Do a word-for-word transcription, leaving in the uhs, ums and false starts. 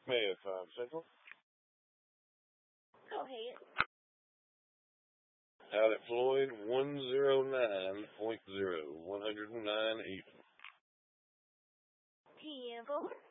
May of five Central. Go ahead. Out at Floyd, one oh nine point oh, one oh nine eight. ten four.